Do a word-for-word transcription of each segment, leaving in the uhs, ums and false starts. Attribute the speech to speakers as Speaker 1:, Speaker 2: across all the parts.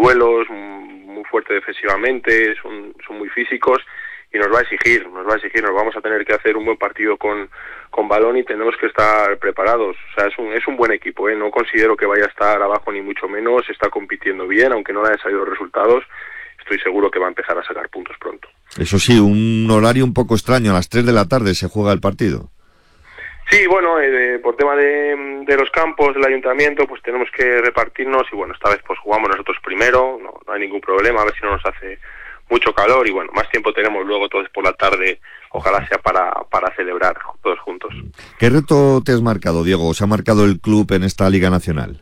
Speaker 1: duelos, muy fuerte defensivamente, son, son muy físicos y nos va a exigir, nos va a exigir, nos vamos a tener que hacer un buen partido con, con balón y tenemos que estar preparados. O sea, es un, es un buen equipo, ¿eh? No considero que vaya a estar abajo ni mucho menos, está compitiendo bien, aunque no le hayan salido resultados, estoy seguro que va a empezar a sacar puntos pronto.
Speaker 2: Eso sí, un horario un poco extraño, a las tres de la tarde se juega el partido.
Speaker 1: Sí, bueno, eh, por tema de, de los campos del ayuntamiento, pues tenemos que repartirnos y bueno, esta vez pues jugamos nosotros primero, no, no hay ningún problema, a ver si no nos hace mucho calor y bueno, más tiempo tenemos luego todos por la tarde, ojalá sea para, para celebrar todos juntos.
Speaker 2: ¿Qué reto te has marcado, Diego? ¿O se ha marcado el club en esta Liga Nacional?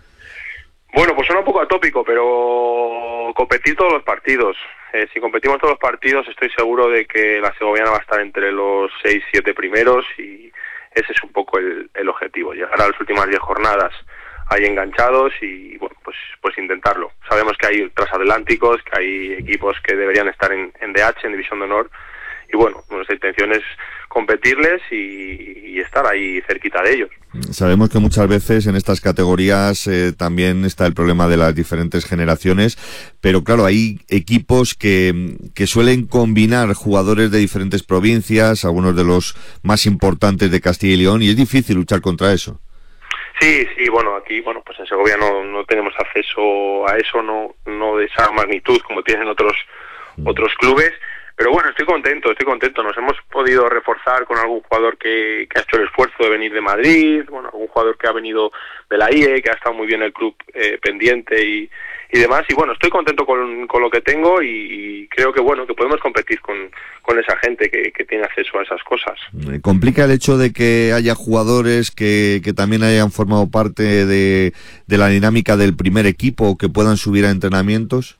Speaker 1: Bueno, pues suena un poco atópico, pero competir todos los partidos. Eh, si competimos todos los partidos, estoy seguro de que la segoviana va a estar entre los seis siete primeros y ese es un poco el, el objetivo, llegar a las últimas diez jornadas ahí enganchados y bueno, pues pues intentarlo. Sabemos que hay transatlánticos, que hay equipos que deberían estar en, en D H, en División de Honor, y bueno, nuestra intención es competirles y, y estar ahí cerquita de ellos.
Speaker 2: Sabemos que muchas veces en estas categorías eh, también está el problema de las diferentes generaciones, pero claro, hay equipos que, que suelen combinar jugadores de diferentes provincias, algunos de los más importantes de Castilla y León, y es difícil luchar contra eso.
Speaker 1: Sí, sí, bueno, aquí, bueno, pues en Segovia no, no tenemos acceso a eso, no, no de esa magnitud como tienen otros, mm. otros clubes. Pero bueno, estoy contento, estoy contento. Nos hemos podido reforzar con algún jugador que, que ha hecho el esfuerzo de venir de Madrid, bueno, algún jugador que ha venido de la I E, que ha estado muy bien el club eh, pendiente y, y demás. Y bueno, estoy contento con, con lo que tengo y, y creo que bueno, que podemos competir con, con esa gente que, que tiene acceso a esas cosas.
Speaker 2: ¿Complica el hecho de que haya jugadores que, que también hayan formado parte de, de la dinámica del primer equipo o que puedan subir a entrenamientos?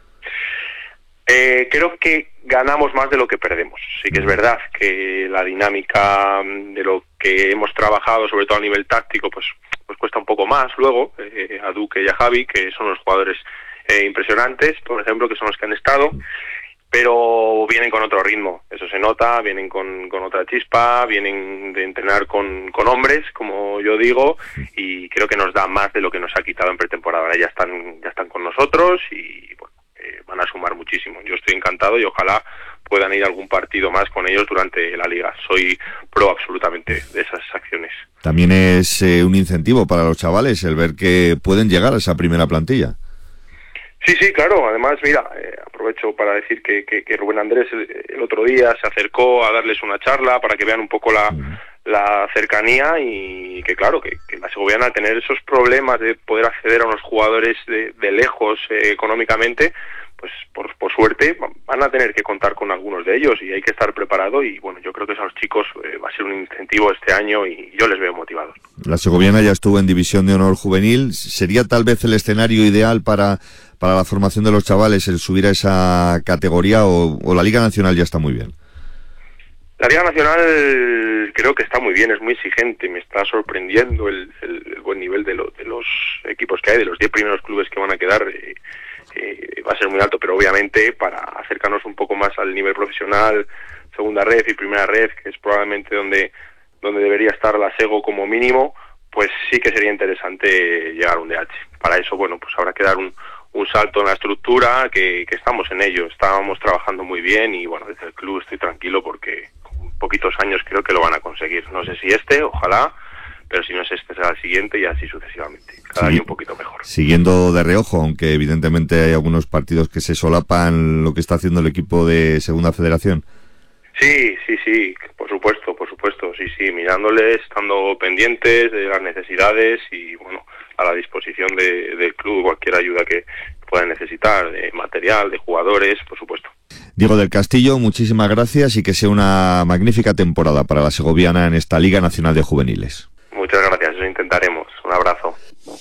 Speaker 1: Eh, creo que ganamos más de lo que perdemos. Sí que es verdad que la dinámica de lo que hemos trabajado, sobre todo a nivel táctico, pues pues cuesta un poco más luego, eh, a Duque y a Javi, que son los jugadores eh, impresionantes, por ejemplo, que son los que han estado, pero vienen con otro ritmo, eso se nota, vienen con, con otra chispa, vienen de entrenar con, con hombres, como yo digo, y creo que nos da más de lo que nos ha quitado en pretemporada. Ahora ya están, ya están con nosotros y bueno, eh, van a sumar muchísimo. Yo estoy encantado y ojalá puedan ir a algún partido más con ellos durante la liga. Soy pro absolutamente de esas acciones.
Speaker 2: También es eh, un incentivo para los chavales el ver que pueden llegar a esa primera plantilla.
Speaker 1: Sí, sí, claro. Además, mira, eh, aprovecho para decir que, que, que Rubén Andrés el, el otro día se acercó a darles una charla para que vean un poco la, uh-huh. la cercanía y que claro, que, que la segoviana al tener esos problemas de poder acceder a unos jugadores de, de lejos eh, económicamente, pues por, por suerte van a tener que contar con algunos de ellos y hay que estar preparado y bueno, yo creo que a los chicos eh, va a ser un incentivo este año y yo les veo motivados.
Speaker 2: La segoviana ya estuvo en División de Honor Juvenil, ¿sería tal vez el escenario ideal para, para la formación de los chavales el subir a esa categoría o, o la Liga Nacional ya está muy bien?
Speaker 1: La Liga Nacional creo que está muy bien, es muy exigente, me está sorprendiendo el, el, el buen nivel de, lo, de los equipos que hay, de los diez primeros clubes que van a quedar. Eh, Eh, va a ser muy alto, pero obviamente para acercarnos un poco más al nivel profesional, segunda red y primera red, que es probablemente donde donde debería estar la Sego como mínimo, pues sí que sería interesante llegar a un D H. Para eso, bueno, pues habrá que dar un, un salto en la estructura, que, que estamos en ello, estábamos trabajando muy bien y bueno, desde el club estoy tranquilo porque con poquitos años creo que lo van a conseguir. No sé si este, ojalá, pero si no es este será el siguiente y así sucesivamente, cada sí, día un poquito mejor.
Speaker 2: Siguiendo de reojo, aunque evidentemente hay algunos partidos que se solapan lo que está haciendo el equipo de Segunda Federación.
Speaker 1: Sí, sí, sí, por supuesto, por supuesto, sí, sí, mirándoles, estando pendientes de las necesidades y bueno, a la disposición de, del club, cualquier ayuda que puedan necesitar, de material, de jugadores, por supuesto.
Speaker 2: Diego del Castillo, muchísimas gracias y que sea una magnífica temporada para la segoviana en esta Liga Nacional de Juveniles.
Speaker 1: Muchas gracias, eso intentaremos. Un abrazo.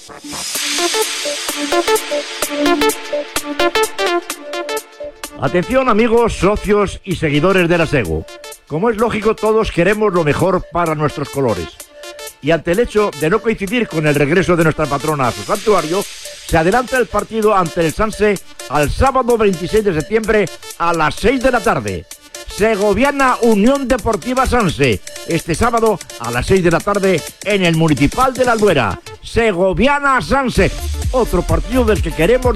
Speaker 3: Atención amigos, socios y seguidores de la Sego. Como es lógico, todos queremos lo mejor para nuestros colores. Y ante el hecho de no coincidir con el regreso de nuestra patrona a su santuario, se adelanta el partido ante el Sanse al sábado veintiséis de septiembre a las seis de la tarde. Segoviana Unión Deportiva Sanse, este sábado a las seis de la tarde en el Municipal de la Albuera. Segoviana Sanse, otro partido del que queremos